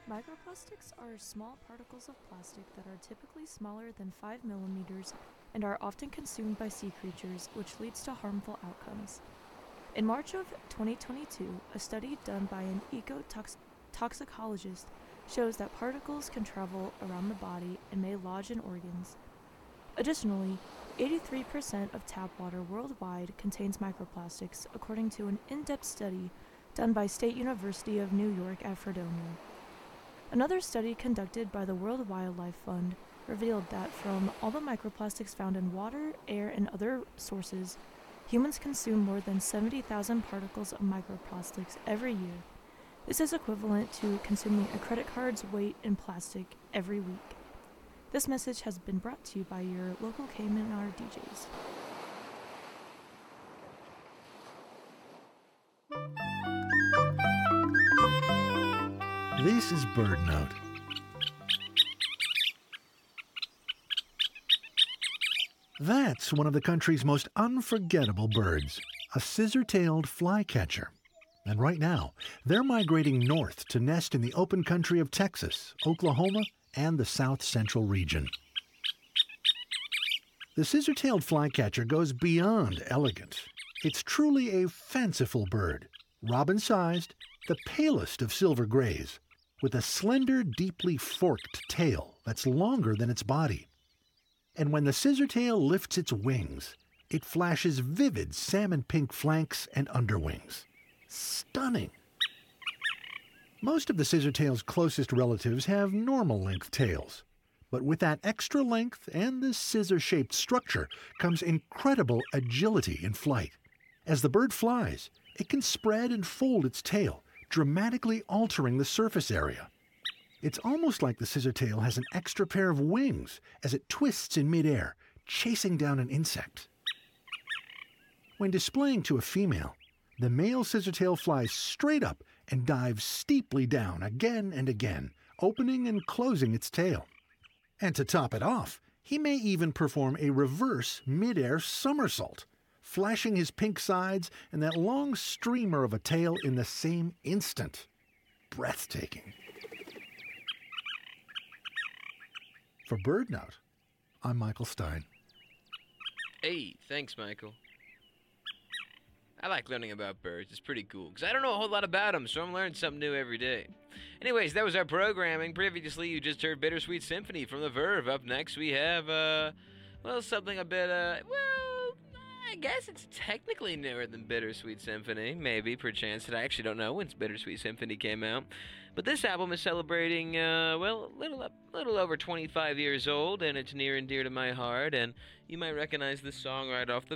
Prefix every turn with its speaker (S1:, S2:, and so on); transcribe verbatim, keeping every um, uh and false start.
S1: Microplastics are small particles of plastic that are typically smaller than five millimeters and are often consumed by sea creatures, which leads to harmful outcomes. In March of twenty twenty-two, a study done by an ecotoxicologist shows that particles can travel around the body and may lodge in organs. Additionally, eighty-three percent of tap water worldwide contains microplastics, according to an in-depth study done by State University of New York at Fredonia. Another study conducted by the World Wildlife Fund revealed that from all the microplastics found in water, air, and other sources, humans consume more than seventy thousand particles of microplastics every year. This is equivalent to consuming a credit card's weight in plastic every week. This message has been brought to you by your local Cayman R D Js.
S2: This is Bird Note. That's one of the country's most unforgettable birds, a scissor-tailed flycatcher. And right now, they're migrating north to nest in the open country of Texas, Oklahoma, and the South Central region. The scissor-tailed flycatcher goes beyond elegant. It's truly a fanciful bird, robin-sized, the palest of silver grays, with a slender, deeply forked tail that's longer than its body. And when the scissortail lifts its wings, it flashes vivid salmon-pink flanks and underwings. Stunning! Most of the scissortail's closest relatives have normal-length tails. But with that extra length and the scissor-shaped structure comes incredible agility in flight. As the bird flies, it can spread and fold its tail, dramatically altering the surface area. It's almost like the scissortail has an extra pair of wings as it twists in midair, chasing down an insect. When displaying to a female, the male scissortail flies straight up and dives steeply down again and again, opening and closing its tail. And to top it off, he may even perform a reverse midair somersault, flashing his pink sides and that long streamer of a tail in the same instant. Breathtaking. For Bird Note, I'm Michael Stein.
S3: Hey, thanks, Michael. I like learning about birds. It's pretty cool, because I don't know a whole lot about them, so I'm learning something new every day. Anyways, that was our programming. Previously, you just heard Bittersweet Symphony from The Verve. Up next, we have, uh, well, something a bit, uh, well, I guess it's technically newer than Bittersweet Symphony. Maybe, perchance. I actually don't know when Bittersweet Symphony came out. But this album is celebrating, uh, well, a little, up, little over twenty-five years old, and it's near and dear to my heart, and you might recognize this song right off the